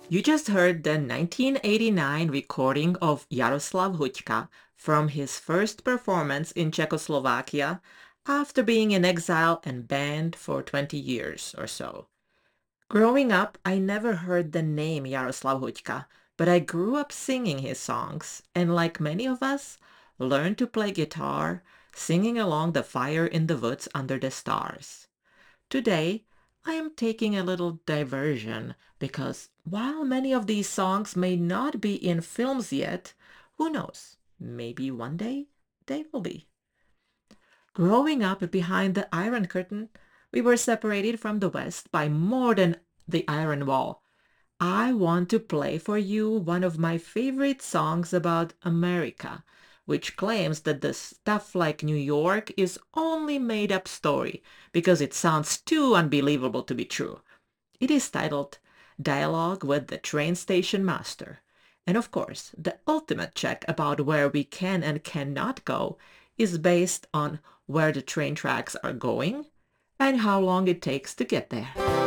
You just heard the 1989 recording of Jaroslav Huťka from his first performance in Czechoslovakia after being in exile and banned for 20 years or so. Growing up, I never heard the name Jaroslav Huťka, but I grew up singing his songs and, like many of us, learned to play guitar, singing along the Fire in the Woods Under the Stars. Today, I am taking a little diversion because while many of these songs may not be in films yet, who knows? Maybe one day they will be. Growing up behind the Iron Curtain, we were separated from the West by more than the Iron Wall. I want to play for you one of my favorite songs about America, which claims that the stuff like New York is only made-up story because it sounds too unbelievable to be true. It is titled Dialogue with the Train Station Master. And of course, the ultimate check about where we can and cannot go is based on where the train tracks are going and how long it takes to get there.